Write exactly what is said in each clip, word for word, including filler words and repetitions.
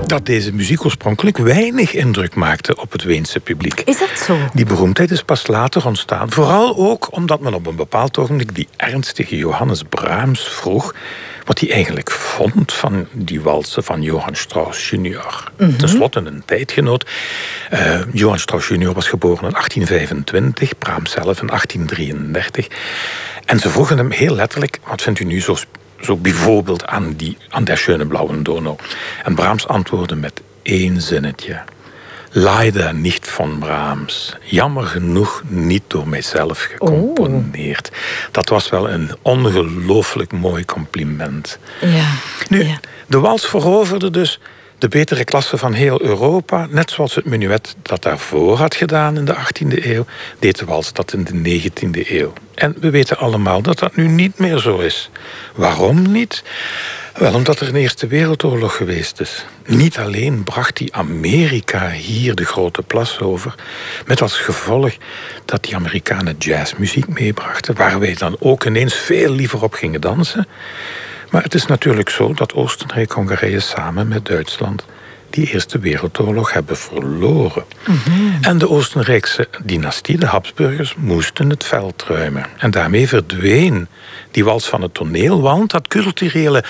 dat deze muziek oorspronkelijk weinig indruk maakte op het Weense publiek. Is dat zo? Die beroemdheid is pas later ontstaan. Vooral ook omdat men op een bepaald ogenblik die ernstige Johannes Brahms vroeg wat hij eigenlijk vond van die walsen van Johann Strauss junior Mm-hmm. Ten slotte een tijdgenoot. Uh, Johann Strauss junior was geboren in achttien vijfentwintig, Brahms zelf in achttien drieëndertig. En ze vroegen hem heel letterlijk, wat vindt u nu zo, zo bijvoorbeeld aan, die, aan der schöne blauen Donau? En Brahms antwoordde met één zinnetje. Leider niet van Brahms. Jammer genoeg niet door mijzelf gecomponeerd. Oh. Dat was wel een ongelooflijk mooi compliment. Ja. Nu, ja. de wals veroverde dus de betere klasse van heel Europa. Net zoals het menuet dat daarvoor had gedaan in de achttiende eeuw... deed de wals dat in de negentiende eeuw. En we weten allemaal dat dat nu niet meer zo is. Waarom niet? Wel, omdat er een Eerste Wereldoorlog geweest is. Niet alleen bracht die Amerika hier de grote plas over, met als gevolg dat die Amerikanen jazzmuziek meebrachten, waar wij dan ook ineens veel liever op gingen dansen. Maar het is natuurlijk zo dat Oostenrijk-Hongarije samen met Duitsland die Eerste Wereldoorlog hebben verloren. Mm-hmm. En de Oostenrijkse dynastie, de Habsburgers, moesten het veld ruimen. En daarmee verdween die wals van het toneel, want dat culturele,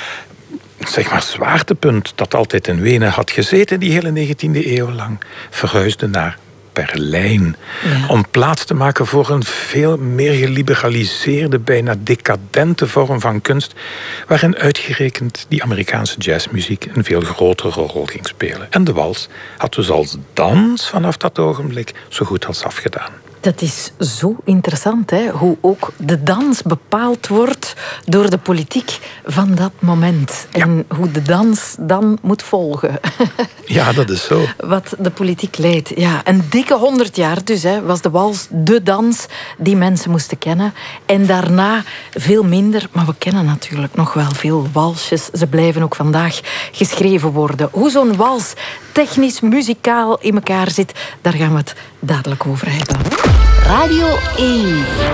zeg maar, zwaartepunt dat altijd in Wenen had gezeten die hele negentiende eeuw lang, verhuisde naar Berlijn. Ja. Om plaats te maken voor een veel meer geliberaliseerde, bijna decadente vorm van kunst, waarin uitgerekend die Amerikaanse jazzmuziek een veel grotere rol ging spelen. En de wals had dus als dans vanaf dat ogenblik zo goed als afgedaan. Dat is zo interessant, hè? Hoe ook de dans bepaald wordt door de politiek van dat moment. Ja. En hoe de dans dan moet volgen. Ja, dat is zo. Wat de politiek leidt. Ja, een dikke honderd jaar dus, hè, was de wals de dans die mensen moesten kennen. En daarna veel minder, maar we kennen natuurlijk nog wel veel walsjes. Ze blijven ook vandaag geschreven worden. Hoe zo'n wals technisch, muzikaal in elkaar zit, daar gaan we het dadelijk over hebben. Radio één.